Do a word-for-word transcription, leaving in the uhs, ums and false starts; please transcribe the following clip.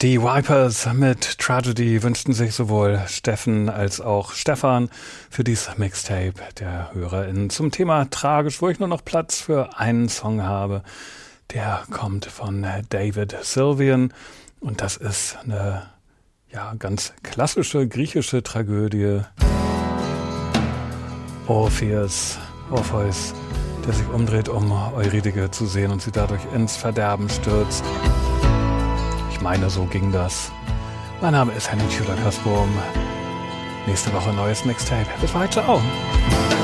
Die Vipers mit Tragedy wünschten sich sowohl Steffen als auch Stefan für dieses Mixtape der HörerInnen zum Thema tragisch, wo ich nur noch Platz für einen Song habe. Der kommt von David Sylvian und das ist eine ja, ganz klassische griechische Tragödie. Orpheus, Orpheus, der sich umdreht, um Eurydike zu sehen und sie dadurch ins Verderben stürzt. Ich meine, so ging das. Mein Name ist Henning Schüler-Kasburm. Nächste Woche neues Mixtape. Bis bald, ciao.